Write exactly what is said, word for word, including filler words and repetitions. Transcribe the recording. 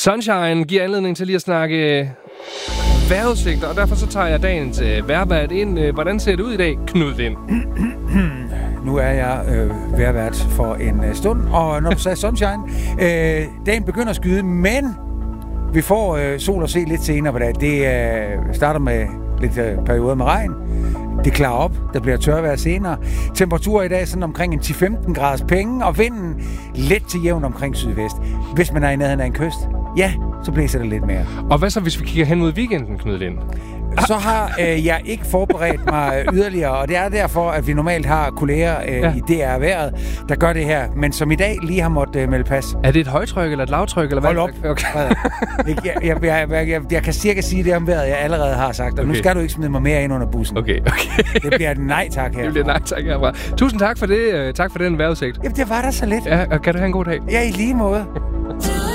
Sunshine giver anledning til lige at snakke vejrudsigter, og derfor så tager jeg dagens øh, vejrvært ind. Hvordan ser det ud i dag, Knud Lind? Nu er jeg øh, vejrvært for en øh, stund, og når du sagde sunshine, øh, dagen begynder at skyde, men vi får øh, sol og se lidt senere på dagen. Det øh, starter med lidt øh, perioder med regn. Det klarer op. Der bliver tørvejr senere. Temperaturer i dag sådan omkring en ti til femten graders penge, og vinden let til jævn omkring sydvest. Hvis man er i nærheden af en kyst, ja, så blæser det lidt mere. Og hvad så, hvis vi kigger hen mod weekenden, Knud Lind? Så har øh, jeg ikke forberedt mig yderligere, og det er derfor, at vi normalt har kolleger øh, ja. i D R Vejret, der gør det her, men som i dag lige har måttet øh, melde pas. Er det et højtryk eller et lavtryk? Eller Hold hvad? op. Okay. jeg, jeg, jeg, jeg, jeg, jeg kan cirka sige det om vejret, jeg allerede har sagt, og okay. Nu skal du ikke smide mig mere ind under bussen. Okay, okay. Det bliver et nej tak herfra. Det bliver nej tak herfra. Tusind tak for det. Tak for den vejrudsigt. Jamen, det var der så lidt. Ja, og kan du have en god dag? Ja, i lige måde.